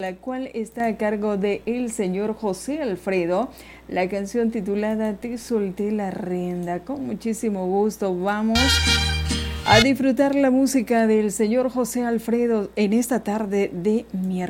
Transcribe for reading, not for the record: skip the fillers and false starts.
la cual está a cargo de el señor José Alfredo, la canción titulada Te solté la rienda. Con muchísimo gusto vamos a disfrutar la música del señor José Alfredo en esta tarde de miércoles.